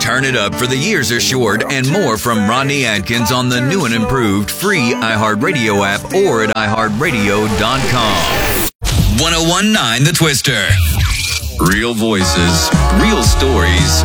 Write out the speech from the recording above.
Turn it up for the years are short, and more from Rodney Atkins on the new and improved free iHeartRadio app or at iHeartRadio.com. 101.9 The Twister. Real voices, real stories,